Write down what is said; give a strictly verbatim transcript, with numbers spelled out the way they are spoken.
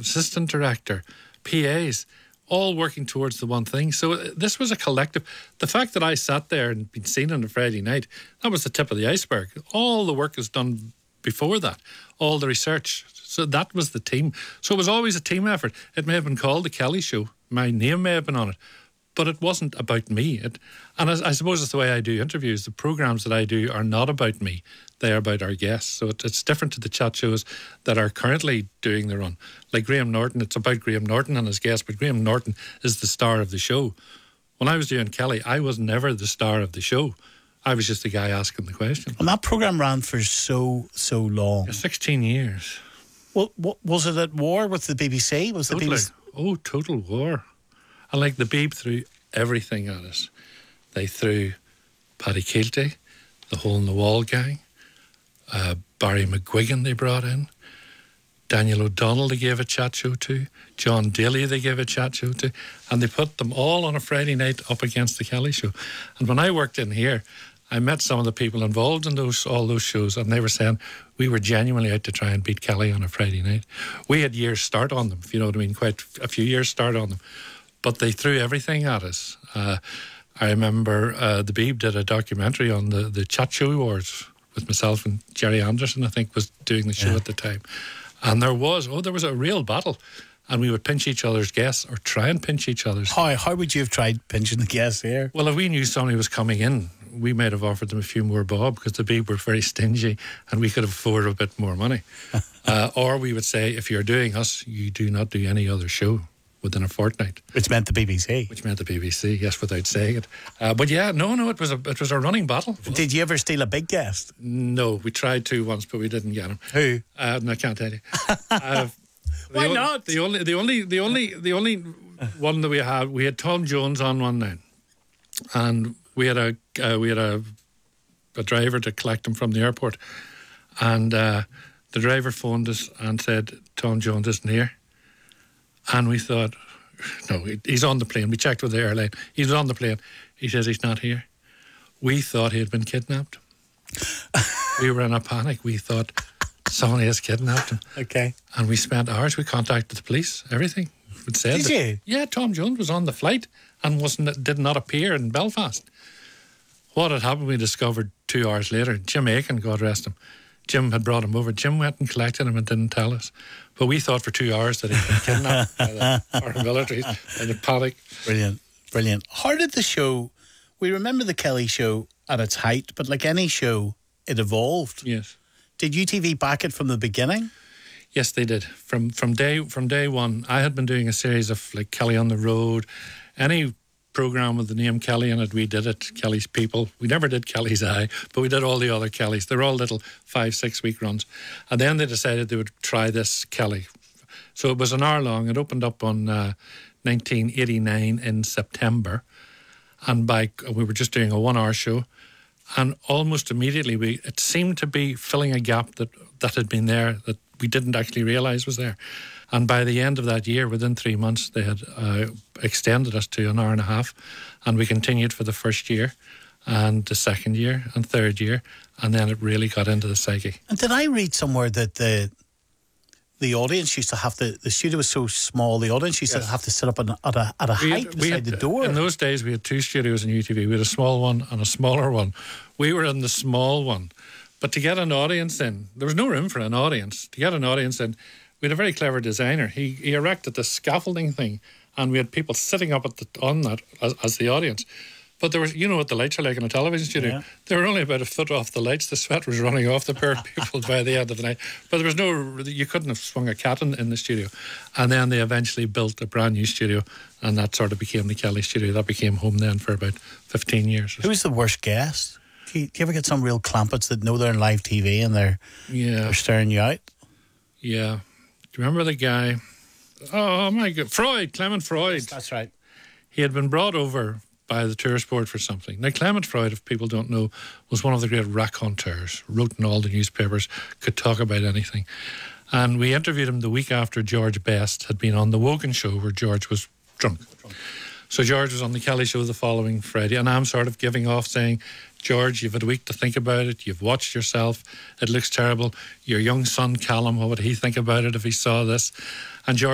assistant director, P As, all working towards the one thing. So this was a collective. The fact that I sat there and been seen on a Friday night, that was the tip of the iceberg. All the work is done before that, all the research. So that was the team. So it was always a team effort. It may have been called The Kelly Show. My name may have been on it. But it wasn't about me. It, and I, I suppose it's the way I do interviews. The programmes that I do are not about me. They are about our guests. So it, it's different to the chat shows that are currently doing the run. Like Graham Norton, it's about Graham Norton and his guests, but Graham Norton is the star of the show. When I was doing Kelly, I was never the star of the show. I was just the guy asking the question. And that programme ran for so, so long. Yeah, sixteen years. Well, what, was it at war with the B B C? Was the Totally. B B C? Oh, total war. And like the Beeb threw everything at us. They threw Paddy Keelty, the Hole in the Wall gang, uh, Barry McGuigan they brought in, Daniel O'Donnell they gave a chat show to, John Daly they gave a chat show to, and they put them all on a Friday night up against the Kelly Show. And when I worked in here, I met some of the people involved in those all those shows, and they were saying we were genuinely out to try and beat Kelly on a Friday night. We had years start on them, if you know what I mean, quite a few years start on them. But they threw everything at us. Uh, I remember uh, the Beeb did a documentary on the, the Chat Show Awards with myself and Jerry Anderson, I think, was doing the show yeah. at the time. And there was, oh, there was a real battle. And we would pinch each other's guests or try and pinch each other's. How, how would you have tried pinching the guests here? Well, if we knew somebody was coming in, we might have offered them a few more bob because the Beeb were very stingy and we could have afforded a bit more money. uh, or we would say, if you're doing us, you do not do any other show within a fortnight. Which meant the B B C. Which meant the B B C, yes, without saying it. Uh, but yeah, no, no, it was a it was a running battle. Did you ever steal a big guest? No, we tried to once, but we didn't get him. Who? Uh, no, I can't tell you. Uh, Why the, not? The only, the only, the only, the only one that we had, we had Tom Jones on one night, and we had a uh, we had a a driver to collect him from the airport, and uh, the driver phoned us and said Tom Jones isn't here. And we thought, no, he's on the plane. We checked with the airline. He was on the plane. He says he's not here. We thought he had been kidnapped. We were in a panic. We thought somebody has kidnapped him. Okay. And we spent hours. We contacted the police. Everything. It said Did that, you? Yeah, Tom Jones was on the flight and wasn't did not appear in Belfast. What had happened, we discovered two hours later. Jim Aiken, God rest him, Jim had brought him over. Jim went and collected him and didn't tell us. But we thought for two hours that he'd been kidnapped by the paramilitaries in a panic. Brilliant, brilliant. How did the show, we remember the Kelly Show at its height, but like any show, it evolved. Yes. Did U T V back it from the beginning? Yes, they did. From from day from day one, I had been doing a series of like Kelly on the Road, any programme with the name Kelly in it, we did it. Kelly's People. We never did Kelly's Eye, but we did all the other Kellys. They're all little five, six week runs. And then they decided they would try this Kelly. So it was an hour long. It opened up on uh, nineteen eighty-nine in September. And by we were just doing a one hour show. And almost immediately, we it seemed to be filling a gap that, that had been there that we didn't actually realise was there. And by the end of that year, within three months, they had uh, extended us to an hour and a half. And we continued for the first year and the second year and third year. And then it really got into the psyche. And did I read somewhere that the the audience used to have to, the studio was so small, the audience used yes. to have to sit up at a, at a we height had, beside had, the door? In those days, we had two studios in U T V. We had a small one and a smaller one. We were in the small one. But to get an audience in, there was no room for an audience. To get an audience in, we had a very clever designer. He, he erected this scaffolding thing, and we had people sitting up at the, on that as, as the audience. But there was, you know what the lights are like in a television studio. Yeah. They were only about a foot off the lights. The sweat was running off the pair of people by the end of the night. But there was no, you couldn't have swung a cat in, in the studio. And then they eventually built a brand new studio, and that sort of became the Kelly Studio. That became home then for about fifteen years. Who was the worst guest? Do you, do you ever get some real clampets that know they're on live T V and they're, yeah. they're staring you out? Yeah. Do you remember the guy? Oh, my God. Freud, Clement Freud. Yes, that's right. He had been brought over by the tourist board for something. Now, Clement Freud, if people don't know, was one of the great raconteurs, wrote in all the newspapers, could talk about anything. And we interviewed him the week after George Best had been on the Wogan show where George was drunk. drunk. So George was on the Kelly show the following Friday, and I'm sort of giving off saying, George, you've had a week to think about it. You've watched yourself. It looks terrible. Your young son, Callum, what would he think about it if he saw this? And George